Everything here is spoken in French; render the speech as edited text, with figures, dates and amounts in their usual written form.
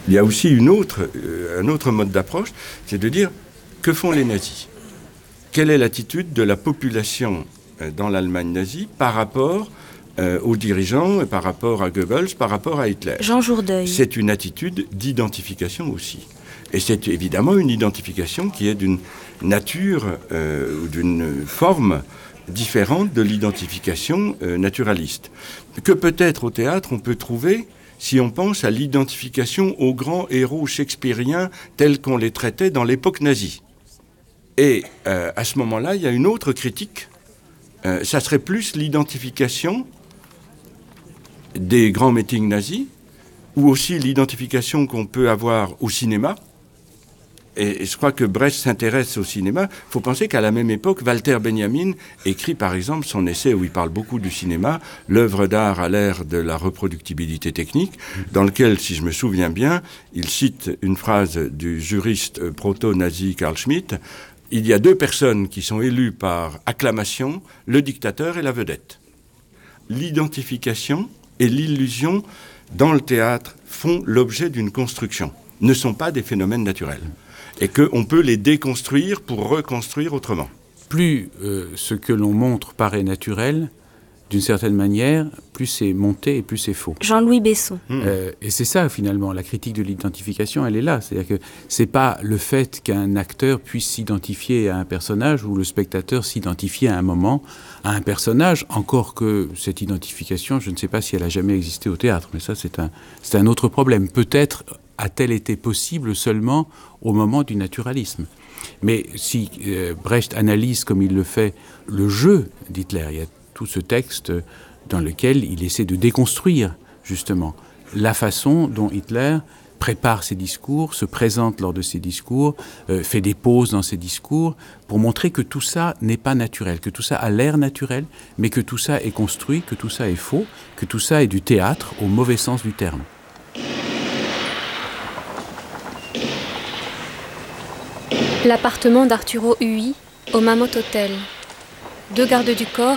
Il y a aussi un autre mode d'approche, c'est de dire que font les nazis ? Quelle est l'attitude de la population dans l'Allemagne nazie par rapport aux dirigeants, par rapport à Goebbels, par rapport à Hitler ? Jean Jourdeuil. C'est une attitude d'identification aussi. Et c'est évidemment une identification qui est d'une nature ou d'une forme différente de l'identification naturaliste. Que peut-être au théâtre on peut trouver si on pense à l'identification aux grands héros shakespeariens tels qu'on les traitait dans l'époque nazie. Et à ce moment-là, il y a une autre critique. Ça serait plus l'identification des grands meetings nazis, ou aussi l'identification qu'on peut avoir au cinéma. Et je crois que Brecht s'intéresse au cinéma. Il faut penser qu'à la même époque, Walter Benjamin écrit par exemple son essai où il parle beaucoup du cinéma, l'œuvre d'art à l'ère de la reproductibilité technique, dans lequel, si je me souviens bien, il cite une phrase du juriste proto-nazi Carl Schmitt. Il y a deux personnes qui sont élues par acclamation, le dictateur et la vedette. L'identification et l'illusion dans le théâtre font l'objet d'une construction, ne sont pas des phénomènes naturels. Et qu'on peut les déconstruire pour reconstruire autrement. Plus ce que l'on montre paraît naturel, d'une certaine manière, plus c'est monté et plus c'est faux. Jean-Louis Besson. Et c'est ça, finalement, la critique de l'identification, elle est là. C'est-à-dire que c'est pas le fait qu'un acteur puisse s'identifier à un personnage ou le spectateur s'identifie à un moment à un personnage, encore que cette identification, je ne sais pas si elle a jamais existé au théâtre, mais ça, c'est un autre problème. Peut-être a-t-elle été possible seulement au moment du naturalisme. Mais si Brecht analyse, comme il le fait, le jeu d'Hitler, il y a tout ce texte dans lequel il essaie de déconstruire, justement, la façon dont Hitler prépare ses discours, se présente lors de ses discours, fait des pauses dans ses discours, pour montrer que tout ça n'est pas naturel, que tout ça a l'air naturel, mais que tout ça est construit, que tout ça est faux, que tout ça est du théâtre au mauvais sens du terme. L'appartement d'Arturo Hui au Mammoth Hotel. 2 gardes du corps